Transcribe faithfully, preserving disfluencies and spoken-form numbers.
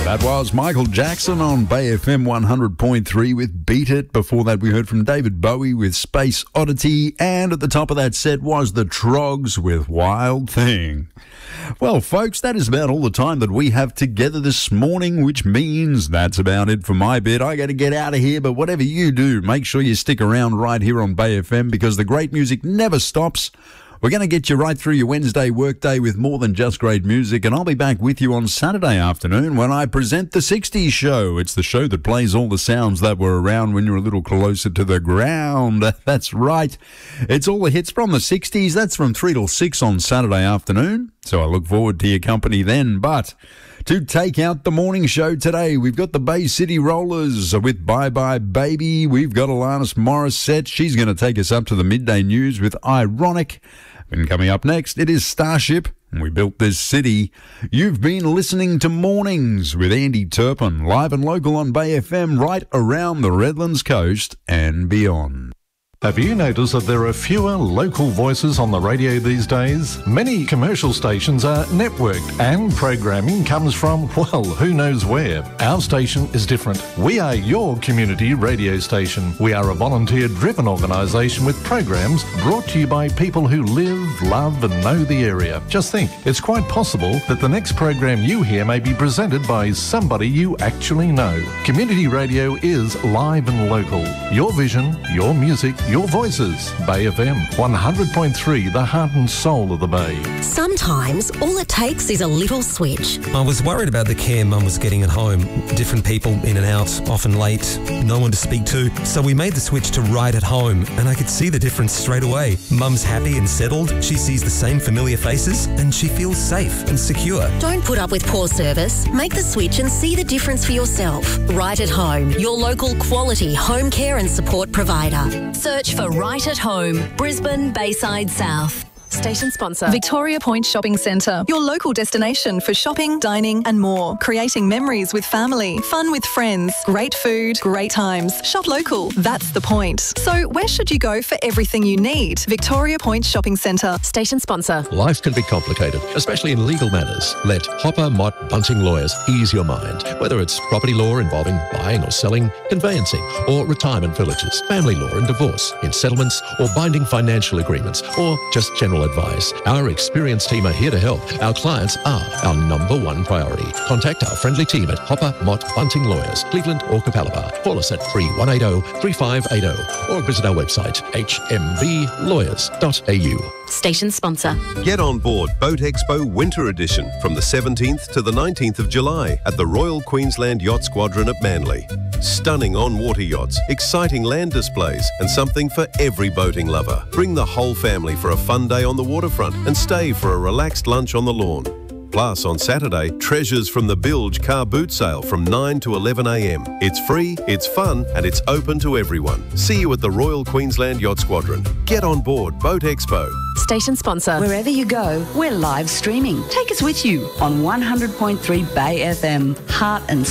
That was Michael Jackson on Bay F M one hundred point three with Beat It. Before that, we heard from David Bowie with Space Oddity. And at the top of that set was the Troggs with Wild Thing. Well, folks, that is about all the time that we have together this morning, which means that's about it for my bit. I got to get out of here, but whatever you do, make sure you stick around right here on Bay F M because the great music never stops. We're going to get you right through your Wednesday workday with more than just great music, and I'll be back with you on Saturday afternoon when I present the sixties Show. It's the show that plays all the sounds that were around when you're a little closer to the ground. That's right. It's all the hits from the sixties. That's from three till six on Saturday afternoon, so I look forward to your company then. But to take out the morning show today, we've got the Bay City Rollers with Bye Bye Baby. We've got Alanis Morissette. She's going to take us up to the midday news with Ironic. And coming up next, it is Starship. We built this city. You've been listening to Mornings with Andy Turpin, live and local on Bay F M, right around the Redlands coast and beyond. Have you noticed that there are fewer local voices on the radio these days? Many commercial stations are networked and programming comes from, well, who knows where. Our station is different. We are your community radio station. We are a volunteer-driven organisation with programs brought to you by people who live, love and know the area. Just think, it's quite possible that the next program you hear may be presented by somebody you actually know. Community radio is live and local. Your vision, your music, your voices. Bay F M one hundred point three, the heart and soul of the Bay. Sometimes all it takes is a little switch. I was worried about the care Mum was getting at home. Different people in and out, often late, no one to speak to. So we made the switch to Right at Home and I could see the difference straight away. Mum's happy and settled, she sees the same familiar faces and she feels safe and secure. Don't put up with poor service. Make the switch and see the difference for yourself. Right at Home, your local quality home care and support provider. Search for Right at Home, Brisbane, Bayside South. Station sponsor. Victoria Point Shopping Centre, your local destination for shopping, dining and more. Creating memories with family, fun with friends, great food, great times. Shop local, that's the point. So where should you go for everything you need? Victoria Point Shopping Centre. Station sponsor. Life can be complicated, especially in legal matters. Let Hopper Mott Bunting Lawyers ease your mind. Whether it's property law involving buying or selling, conveyancing or retirement villages, family law and divorce, in settlements or binding financial agreements, or just general advice. Our experienced team are here to help. Our clients are our number one priority. Contact our friendly team at Hopper Mott Bunting Lawyers, Cleveland or Capalaba. Call us at three one eight zero, three five eight zero or visit our website h m v lawyers dot a u. Station sponsor. Get on board Boat Expo Winter Edition from the seventeenth to the nineteenth of July at the Royal Queensland Yacht Squadron at Manly. Stunning on-water yachts, exciting land displays and something for every boating lover. Bring the whole family for a fun day on the waterfront and stay for a relaxed lunch on the lawn. Plus, on Saturday, treasures from the Bilge car boot sale from nine to eleven a m. It's free, it's fun, and it's open to everyone. See you at the Royal Queensland Yacht Squadron. Get on board Boat Expo. Station sponsor. Wherever you go, we're live streaming. Take us with you on one hundred point three Bay F M. Heart and